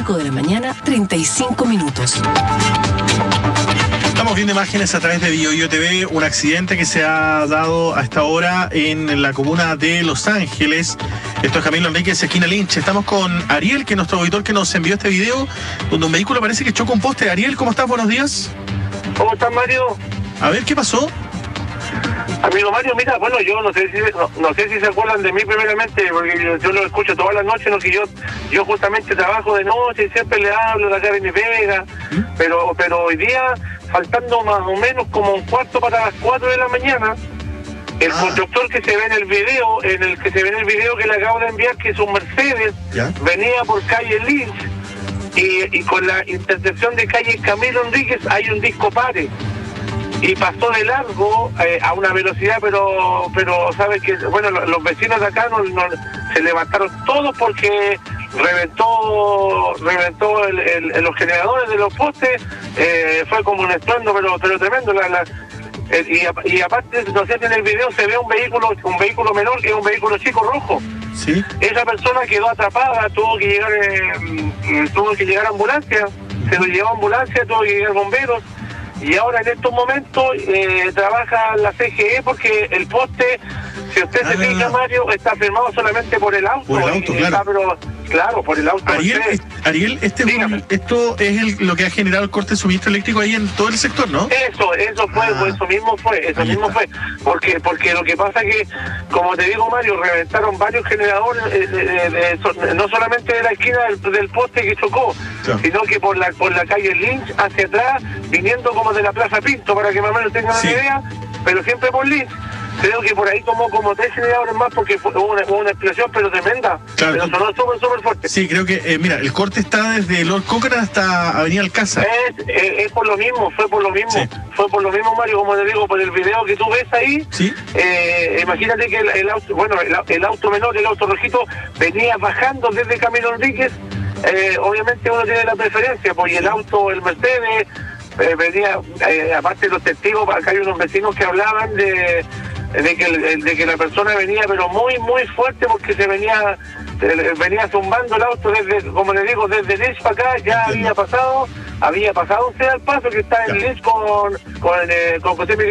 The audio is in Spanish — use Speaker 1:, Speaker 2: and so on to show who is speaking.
Speaker 1: 5 de la mañana, 35 minutos.
Speaker 2: Estamos viendo imágenes a través de BioBio TV, un accidente que se ha dado a esta hora en la comuna de Los Ángeles. Esto es Camilo Enríquez, esquina Lynch. Estamos con Ariel, que es nuestro auditor que nos envió este video, donde un vehículo parece que chocó un poste. Ariel, ¿cómo estás? Buenos días.
Speaker 3: ¿Cómo estás, Mario?
Speaker 2: A ver, ¿qué pasó?
Speaker 3: Amigo Mario, mira, bueno, yo no sé si se acuerdan de mí primeramente, porque yo lo escucho todas las noches, ¿no? Que yo justamente trabajo de noche y siempre le hablo de acá de mi pega, pero hoy día, faltando más o menos como un cuarto para las 4 de la mañana, el conductor que se ve en el video, que le acabo de enviar, que es un Mercedes, venía por calle Lynch, y con la intersección de calle Camilo Enríquez hay un disco pare. Y pasó de largo a una velocidad, pero sabes que, bueno, los vecinos de acá se levantaron todos porque reventó los generadores de los postes. Fue como un estruendo, pero tremendo. Y aparte, no sé si en el video se ve un vehículo menor, que es un vehículo chico rojo.
Speaker 2: Sí.
Speaker 3: Esa persona quedó atrapada, tuvo que llegar a ambulancia, se lo llevó a ambulancia, tuvo que llegar bomberos. Y ahora en estos momentos trabaja la CGE porque el poste, si usted se fija, Mario, está firmado solamente por el auto.
Speaker 2: Por el auto, claro.
Speaker 3: Claro, por el auto.
Speaker 2: Ariel, esto es lo que ha generado el corte de suministro eléctrico ahí en todo el sector, ¿no?
Speaker 3: Eso mismo fue. Porque lo que pasa es que, como te digo, Mario, reventaron varios generadores, no solamente de la esquina del poste que chocó, sino que por la calle Lynch hacia atrás, viniendo como de la Plaza Pinto, para que más o menos tengan una idea, pero siempre por Lynch. Creo que por ahí tomó como 3 generadores más porque hubo una explosión, pero tremenda. Claro. Pero sonó súper fuerte.
Speaker 2: Sí, creo que, mira, el corte está desde Lord Cochrane hasta Avenida Alcázar.
Speaker 3: Es por lo mismo, fue por lo mismo, Mario, como te digo, por el video que tú ves ahí. ¿Sí? Imagínate que el auto menor, el auto rojito, venía bajando desde Camilo Enríquez. Obviamente uno tiene la preferencia, pues, y el auto, el Mercedes, venía, aparte de los testigos, acá hay unos vecinos que hablaban de que la persona venía pero muy muy fuerte porque se venía zumbando el auto desde, como le digo, desde Lynch para acá. Ya había pasado un al paso que está en Lynch con José Miguel